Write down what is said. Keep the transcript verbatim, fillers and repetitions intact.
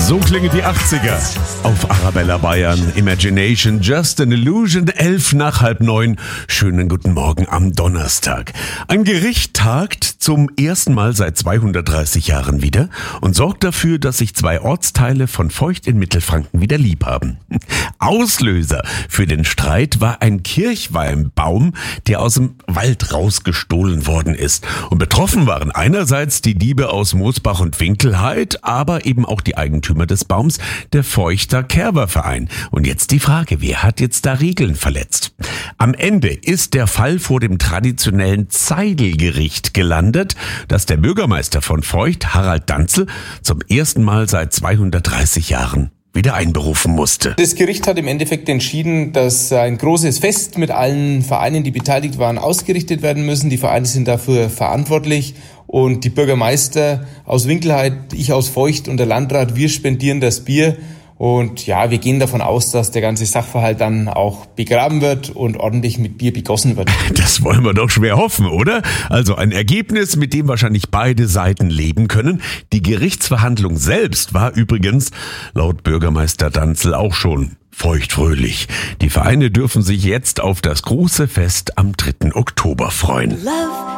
So klingen die achtziger auf Arabella Bayern. Imagination, Just an Illusion, elf nach halb neun. Schönen guten Morgen am Donnerstag. Ein Gericht tagt zum ersten Mal seit zweihundertdreißig Jahren wieder und sorgt dafür, dass sich zwei Ortsteile von Feucht in Mittelfranken wieder lieb haben. Auslöser für den Streit war ein Kirchweihbaum, der aus dem Wald rausgestohlen worden ist. Und betroffen waren einerseits die Diebe aus Moosbach und Winkelheit, aber eben auch die Eigentümer des Baums, der Feuchter Kerberverein. Und jetzt die Frage, wer hat jetzt da Regeln verletzt? Am Ende ist der Fall vor dem traditionellen Zeidelgericht gelandet, das der Bürgermeister von Feucht, Harald Danzel, zum ersten Mal seit zweihundertdreißig Jahren wieder einberufen musste. Das Gericht hat im Endeffekt entschieden, dass ein großes Fest mit allen Vereinen, die beteiligt waren, ausgerichtet werden müssen. Die Vereine sind dafür verantwortlich und die Bürgermeister aus Winkelheit, ich aus Feucht und der Landrat, wir spendieren das Bier. Und ja, wir gehen davon aus, dass der ganze Sachverhalt dann auch begraben wird und ordentlich mit Bier begossen wird. Das wollen wir doch schwer hoffen, oder? Also ein Ergebnis, mit dem wahrscheinlich beide Seiten leben können. Die Gerichtsverhandlung selbst war übrigens laut Bürgermeister Danzel auch schon feuchtfröhlich. Die Vereine dürfen sich jetzt auf das große Fest am dritten Oktober freuen. Love.